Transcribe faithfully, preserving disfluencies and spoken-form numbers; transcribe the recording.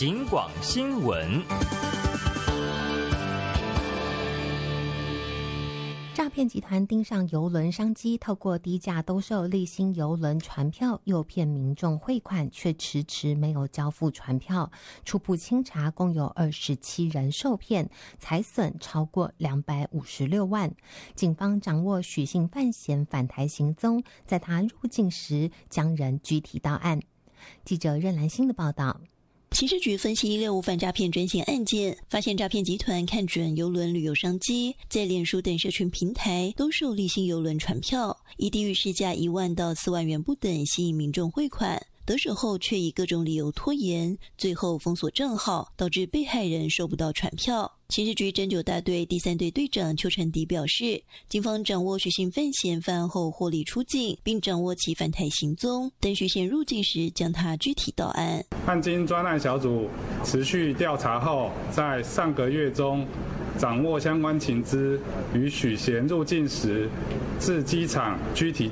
警广新闻。 诈骗集团盯上邮轮商机，透过低价兜售立新邮轮船票，诱骗民众汇款，却迟迟没有交付船票。初步清查，共有二十七人受骗，财损超过两百五十六万。警方掌握许姓犯嫌返台行踪，在他入境时将人拘提到案。记者任兰心的报道。 刑事局分析六五反诈骗专线案件，发现诈骗集团看准邮轮旅游商机，在脸书等社群平台兜售立新邮轮船票，以低于市价一万到四万元不等吸引民众汇款。得手后却以各种理由拖延，最后封锁账号，导致被害人收不到船票。刑事局侦九大队第三队队长邱成迪表示，警方掌握许姓犯嫌犯案后获利出境，并掌握其返台行踪，等许嫌入境时将他拘提到案。 案经专案小组持续调查后，在上个月中掌握相关情资，于许嫌入境时至机场拘提